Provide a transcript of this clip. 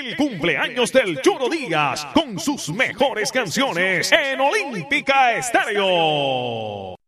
el cumpleaños del Choro Díaz con sus mejores canciones en Olímpica Estéreo.